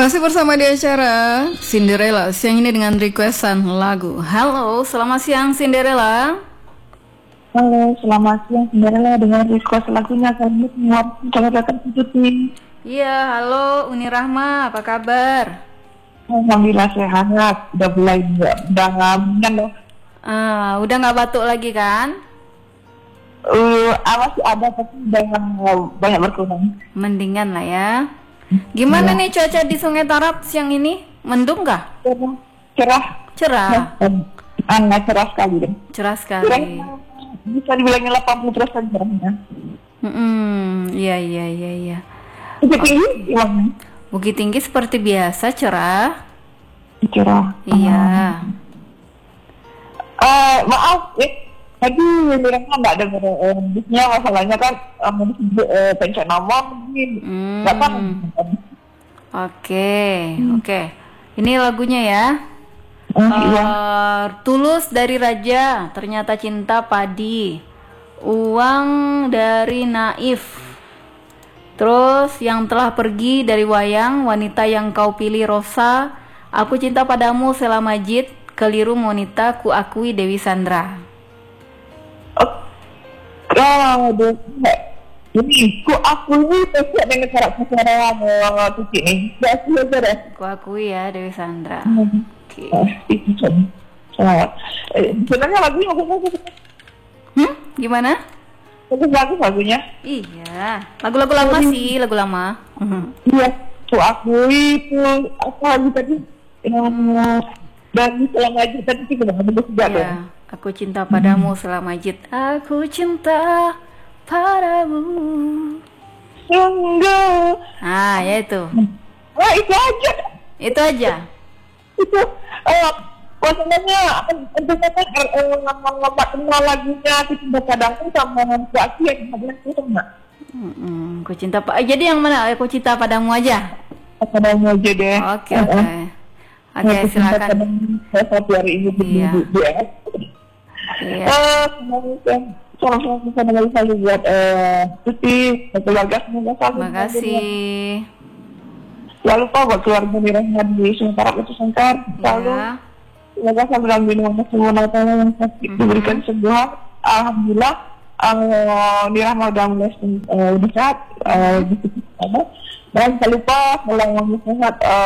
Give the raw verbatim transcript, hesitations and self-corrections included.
Masih bersama di acara Cinderella siang ini dengan requestan lagu. Halo, selamat siang Cinderella. Halo, selamat siang Cinderella dengan request lagunya kami semua mencoba Cuti. Iya, halo Uni Rahma, apa kabar? Alhamdulillah sehat, udah mulai udah ngamen loh. Ah, udah nggak batuk lagi kan? Uh, masih ada tapi udah banyak berkurang. Mendingan lah ya. Gimana Ya. nih cuaca di Sungai Tarap siang ini? Mendung nggak? Cerah, cerah, Cerah, anak cerah sekali deh. cerah Cerah, sekali. bisa dibilangnya delapan puluh persen cerahnya. Hmm, iya iya iya iya. Bukit tinggi, gimana? Bukit Tinggi seperti biasa cerah. Cerah. Iya. Eh, maaf, eh, tadi mereka nggak ada eh, bisnya masalahnya kan eh, pencet nomor mungkin Hmm. nggak tahu. Oke, oke. Ini lagunya ya. Eh, iya. Eh, Tulus dari Raja, Ternyata Cinta Padi, Uang dari Naif. Terus Yang Telah Pergi dari Wayang, Wanita Yang Kau Pilih Rosa, Aku Cinta Padamu Sheila Majid, Keliru Monita Ku Akui Dewi Sandra. Oh, deh. Ini ku aku ini pasti ada yang karakter suara mau titik nih. Gak sih aja deh. Ku Akui ya Dewi Sandra. Hmm. Oke. Oh, itu kan. Selamat. Eh, sebenarnya lagunya bagus bagus Hmm? Gimana? bagus bagus lagunya. Iya, lagu-lagu lama sih, lagu lama. Mhm. Iya, ku aku itu apa lagi tadi? Yang dan selama aja tadi sih bagus juga tuh. Iya, Aku Cinta Padamu Sheila Majid. Aku cinta padamu. Sungguh. Ah, ya itu. Wah, itu aja. Itu aja. Itu eh masalahnya untuk apa lama kenal lagunya aku cinta padamu sama Kuaki yang ada itu enggak Mm-mm. Aku cinta pa- Jadi yang mana? Aku Cinta Padamu aja. padamu aja deh. Oke, oke. Oke, silakan. Saya satu hari ini Iya. di dia. Iya. Eh, semoga sama-sama bisa kembali lagi buat eh Tuti keluarga semoga selalu. Terima kasih. Jangan lupa buat keluarga di Rahman di Sumatera itu Sengkar selalu. Ya. Semoga selalu dalam lindungan Allah Taala yang sakit diberikan sembuhan. Alhamdulillah, uh, di Rahman udah mulai uh, udah sehat, uh, dan jangan lupa kalau sehat. Uh,